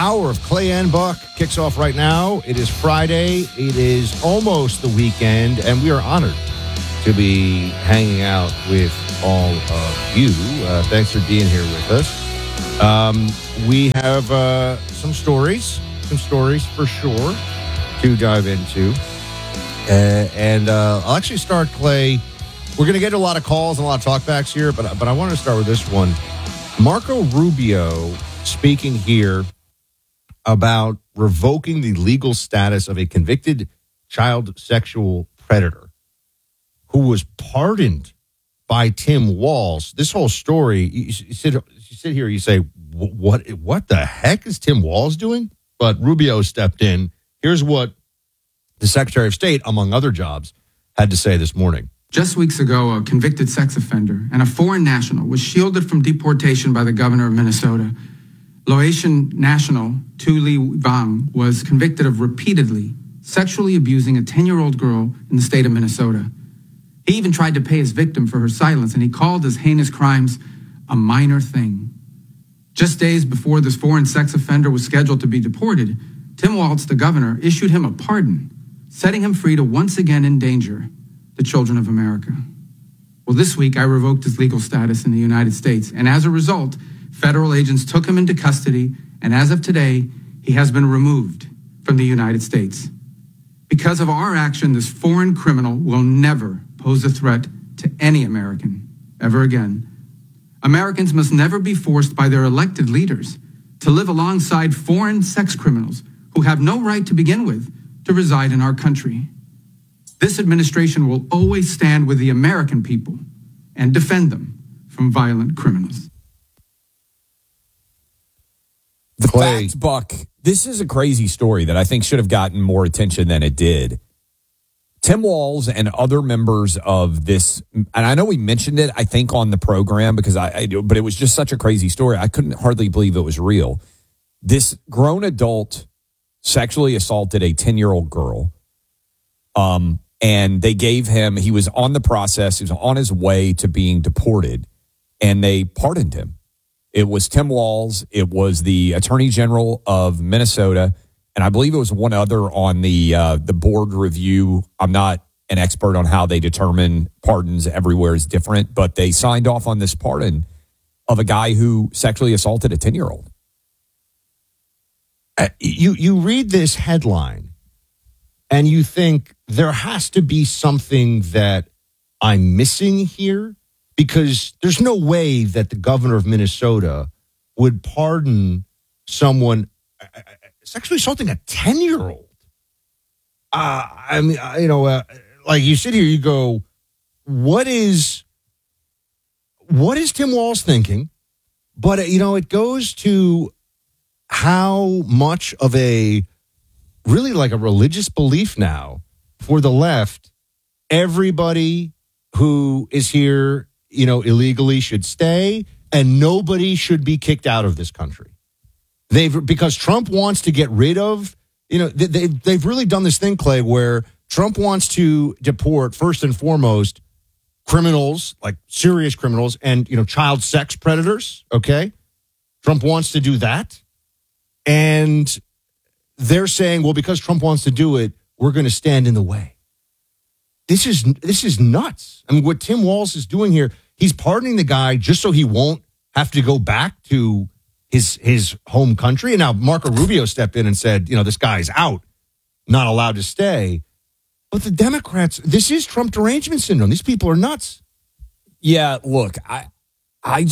hour of Clay and Buck kicks off right now. It is Friday. It is almost the weekend, and we are honored to be hanging out with all of you. Thanks for being here with us. We have some stories for sure to dive into. And I'll actually start, Clay. We're going to get a lot of calls and a lot of talkbacks here, but I want to start with this one. Marco Rubio speaking here about revoking the legal status of a convicted child sexual predator who was pardoned by Tim Walz. This whole story, you sit here, you say, what the heck is Tim Walz doing? But Rubio stepped in. Here's what the Secretary of State, among other jobs, had to say this morning. Just weeks ago, a convicted sex offender and a foreign national was shielded from deportation by the governor of Minnesota. Laotian national Tu Le Vang was convicted of repeatedly sexually abusing a 10-year-old girl in the state of Minnesota. He even tried to pay his victim for her silence, and he called his heinous crimes a minor thing. Just days before this foreign sex offender was scheduled to be deported, Tim Walz, the governor, issued him a pardon, setting him free to once again endanger the children of America. Well, this week I revoked his legal status in the United States, and as a result, federal agents took him into custody, and as of today, he has been removed from the United States. Because of our action, this foreign criminal will never pose a threat to any American ever again. Americans must never be forced by their elected leaders to live alongside foreign sex criminals who have no right to begin with to reside in our country. This administration will always stand with the American people and defend them from violent criminals. The facts, Buck, this is a crazy story that I think should have gotten more attention than it did. Tim Walz and other members of this, and I know we mentioned it, I think, on the program because but it was just such a crazy story. I couldn't hardly believe it was real. This grown adult sexually assaulted a 10-year-old girl. And they gave him, he was on the process, he was on his way to being deported, and they pardoned him. It was Tim Walz, it was the Attorney General of Minnesota, and I believe it was one other on the board review. I'm not an expert on how they determine pardons. Everywhere is different, but they signed off on this pardon of a guy who sexually assaulted a 10-year-old. You read this headline, and you think there has to be something that I'm missing here, because there's no way that the governor of Minnesota would pardon someone sexually assaulting a 10-year-old. I mean, like you sit here, you go, what is Tim Walz thinking? But, it goes to how much of really like a religious belief now for the left. Everybody who is here, illegally should stay, and nobody should be kicked out of this country. Because Trump wants to get rid of, they've really done this thing, Clay, where Trump wants to deport first and foremost criminals, like serious criminals, and child sex predators. Okay, Trump wants to do that, and they're saying, well, because Trump wants to do it, we're going to stand in the way. This is nuts. I mean, what Tim Walz is doing here, he's pardoning the guy just so he won't have to go back to his home country. And now Marco Rubio stepped in and said, this guy's out, not allowed to stay. But the Democrats, this is Trump derangement syndrome. These people are nuts. Yeah, look, we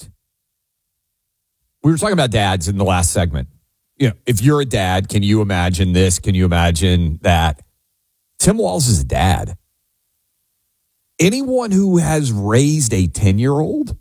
were talking about dads in the last segment. If you're a dad, can you imagine this? Can you imagine that? Tim Walz is a dad. Anyone who has raised a 10-year-old,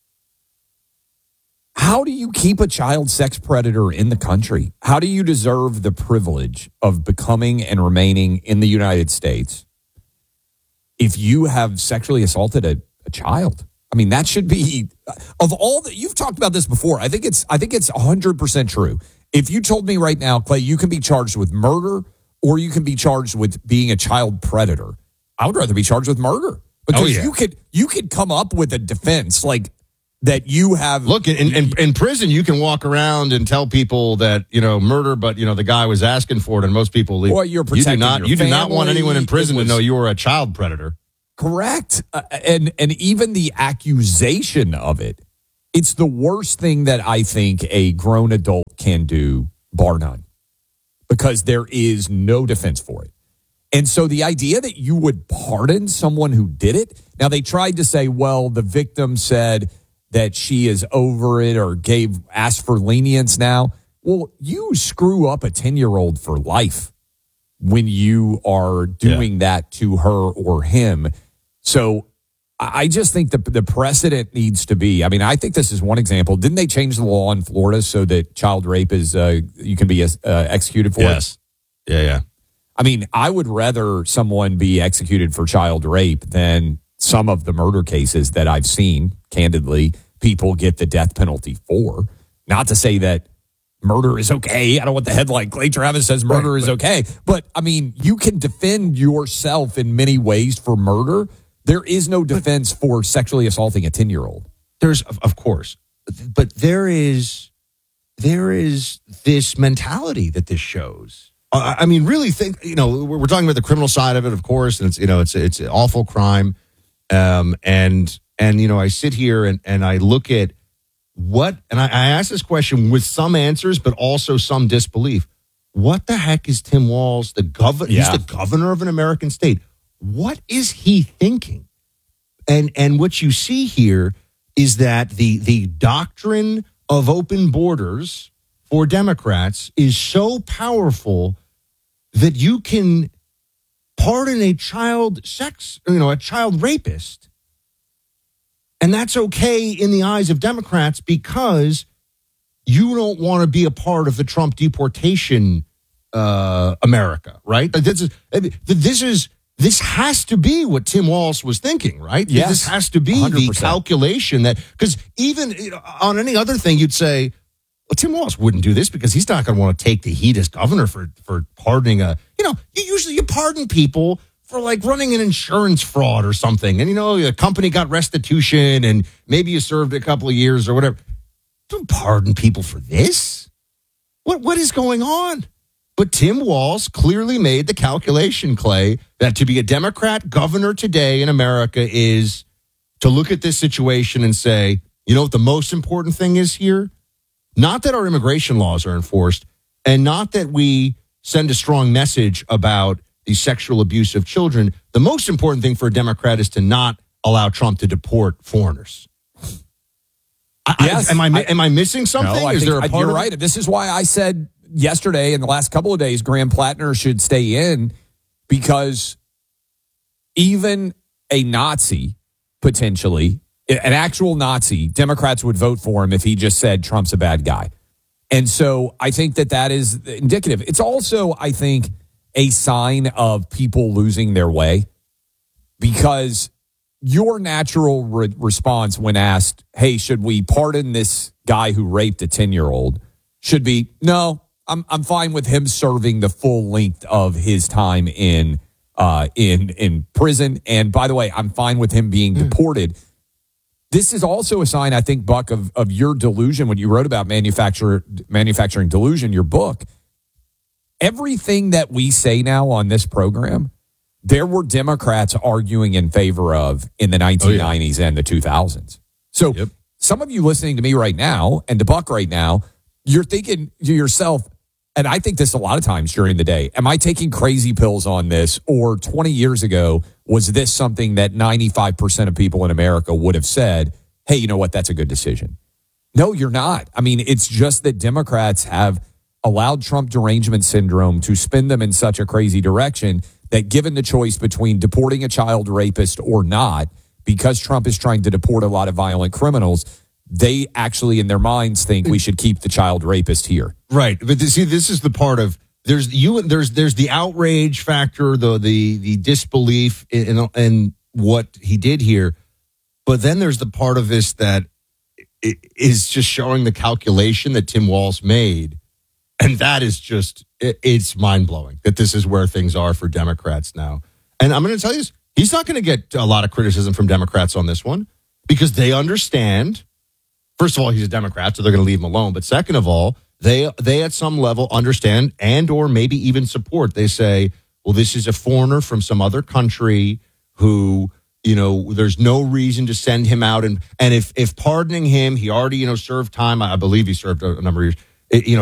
how do you keep a child sex predator in the country? How do you deserve the privilege of becoming and remaining in the United States if you have sexually assaulted a child? I mean, that should be, of all that, you've talked about this before. I think it's 100% true. If you told me right now, Clay, you can be charged with murder or you can be charged with being a child predator, I would rather be charged with murder because you could come up with a defense. Like, that you have. Look, in prison, you can walk around and tell people that, murder, but, the guy was asking for it, and most people leave. Well, you're protecting you do not want anyone in prison to know you were a child predator. Correct. And even the accusation of it, it's the worst thing that I think a grown adult can do, bar none, because there is no defense for it. And so the idea that you would pardon someone who did it, now they tried to say, well, the victim said that she is over it or asked for lenience now. Well, you screw up a 10-year-old for life when you are doing that to her or him. So I just think the precedent needs to be, I think this is one example. Didn't they change the law in Florida so that child rape is, you can be executed for it? Yeah. I would rather someone be executed for child rape than some of the murder cases that I've seen, candidly, people get the death penalty for. Not to say that murder is okay. I don't want the headline, Clay Travis says murder is okay. But, you can defend yourself in many ways for murder. There is no defense for sexually assaulting a 10-year-old. There's, of course. But there is this mentality that this shows. Really think, we're talking about the criminal side of it, of course, and it's an awful crime. And I sit here and I look at and I ask this question with some answers, but also some disbelief. What the heck is Tim Walz, the governor? Yeah. He's the governor of an American state. What is he thinking? And what you see here is that the doctrine of open borders for Democrats is so powerful that you can pardon a child rapist. And that's okay in the eyes of Democrats because you don't want to be a part of the Trump deportation America, right? This has to be what Tim Walz was thinking, right? Yes. This has to be 100%. The calculation that, because even on any other thing, you'd say, well, Tim Walz wouldn't do this because he's not going to want to take the heat as governor for pardoning you pardon people for like running an insurance fraud or something. And, a company got restitution and maybe you served a couple of years or whatever. Don't pardon people for this. What is going on? But Tim Walz clearly made the calculation, Clay, that to be a Democrat governor today in America is to look at this situation and say, what the most important thing is here? Not that our immigration laws are enforced and not that we send a strong message about the sexual abuse of children. The most important thing for a Democrat is to not allow Trump to deport foreigners. Yes. Am I missing something? No, is there a part you're right. This is why I said yesterday and the last couple of days, Graham Plattner should stay in because even a Nazi, potentially, an actual Nazi, Democrats would vote for him if he just said Trump's a bad guy. And so I think that is indicative. It's also, I think, a sign of people losing their way because your natural response when asked, hey, should we pardon this guy who raped a 10-year-old should be, no, I'm fine with him serving the full length of his time in prison. And by the way, I'm fine with him being deported. This is also a sign, I think, Buck, of your delusion when you wrote about manufacturing delusion, your book. Everything that we say now on this program, there were Democrats arguing in favor of in the 1990s and the 2000s. So some of you listening to me right now and to Buck right now, you're thinking to yourself, and I think this a lot of times during the day, am I taking crazy pills on this? Or 20 years ago, was this something that 95% of people in America would have said, hey, you know what, that's a good decision? No, you're not. It's just that Democrats have allowed Trump derangement syndrome to spin them in such a crazy direction that given the choice between deporting a child rapist or not, because Trump is trying to deport a lot of violent criminals, they actually in their minds think we should keep the child rapist here. Right. But see, this is the part of there's the outrage factor, the disbelief in what he did here. But then there's the part of this that is just showing the calculation that Tim Walz made. And that is just, it's mind-blowing that this is where things are for Democrats now. And I'm going to tell you this, he's not going to get a lot of criticism from Democrats on this one because they understand First of all, he's a Democrat, so they're going to leave him alone. But second of all, they at some level understand and or maybe even support. They say, well, this is a foreigner from some other country who, there's no reason to send him out. And if pardoning him, he already, served time. I believe he served a number of years.